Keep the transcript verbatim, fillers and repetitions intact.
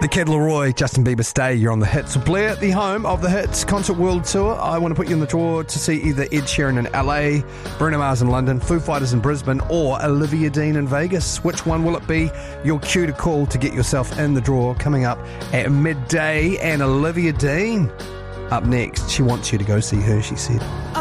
The Kid Laroi, Justin Bieber Stay, you're on the Hits. Blair, the home of the Hits Concert World Tour. I want to put you in the draw to see either Ed Sheeran in L A, Bruno Mars in London, Foo Fighters in Brisbane, or Olivia Dean in Vegas. Which one will it be? Your cue to call to get yourself in the draw coming up at midday. And Olivia Dean up next. She wants you to go see her, she said.